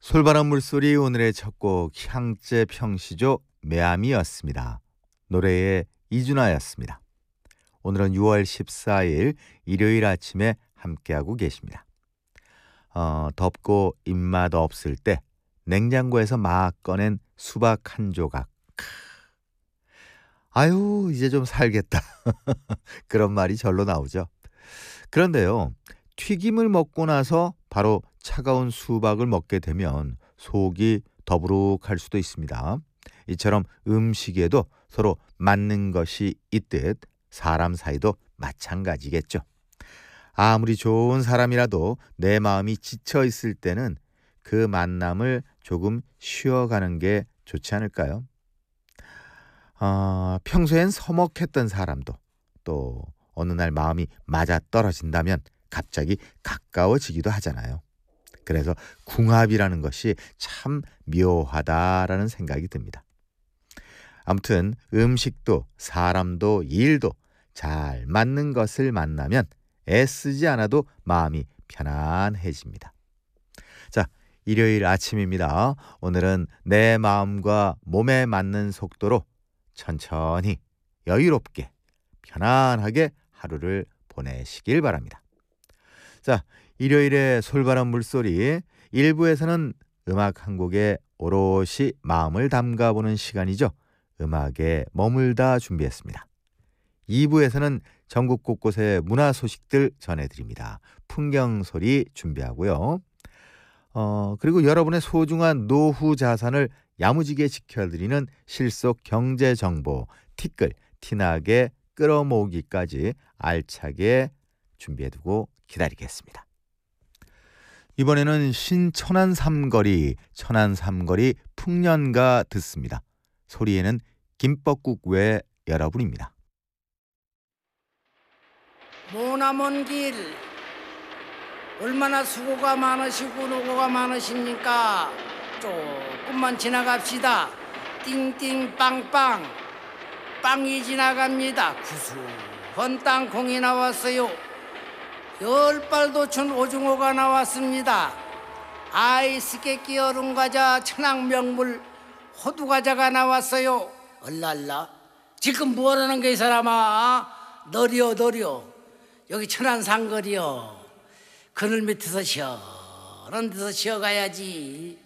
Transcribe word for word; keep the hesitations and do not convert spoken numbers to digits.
솔바람 물소리 오늘의 첫 곡 향재 평시조 매암이었습니다. 노래의 이준하였습니다. 오늘은 유월 십사일 일요일 아침에 함께하고 계십니다. 어, 덥고 입맛 없을 때 냉장고에서 막 꺼낸 수박 한 조각. 크. 아유 이제 좀 살겠다. 그런 말이 절로 나오죠. 그런데요. 튀김을 먹고 나서 바로 차가운 수박을 먹게 되면 속이 더부룩할 수도 있습니다. 이처럼 음식에도 서로 맞는 것이 있듯 사람 사이도 마찬가지겠죠. 아무리 좋은 사람이라도 내 마음이 지쳐 있을 때는 그 만남을 조금 쉬어가는 게 좋지 않을까요? 어, 평소엔 서먹했던 사람도 또 어느 날 마음이 맞아떨어진다면 갑자기 가까워지기도 하잖아요. 그래서 궁합이라는 것이 참 묘하다라는 생각이 듭니다. 아무튼 음식도 사람도 일도 잘 맞는 것을 만나면 애쓰지 않아도 마음이 편안해집니다. 자, 일요일 아침입니다. 오늘은 내 마음과 몸에 맞는 속도로 천천히 여유롭게 편안하게 하루를 보내시길 바랍니다. 자, 일요일의 솔바람 물소리 일 부에서는 음악 한 곡에 오롯이 마음을 담가보는 시간이죠. 음악에 머물다 준비했습니다. 이 부에서는 전국 곳곳의 문화 소식들 전해드립니다. 풍경소리 준비하고요. 어, 그리고 여러분의 소중한 노후 자산을 야무지게 지켜드리는 실속 경제정보 티끌 티나게 끌어모으기까지 알차게 준비해두고 기다리겠습니다. 이번에는 신천안 삼거리 천안 삼거리 풍년가 듣습니다. 소리에는 김법국 외 여러분입니다. 머나먼 길 얼마나 수고가 많으시고 노고가 많으십니까? 조금만 지나갑시다. 띵띵 빵빵 빵이 지나갑니다. 구수한 땅콩이 나왔어요. 열 발도 춘 오징어가 나왔습니다. 아이스케이크 얼음과자 천황명물 호두과자가 나왔어요. 얼랄라 지금 뭐라는 게 이 사람아? 너려 너려 여기 천안상거리요. 그늘 밑에서 시원한 데서 쉬어가야지.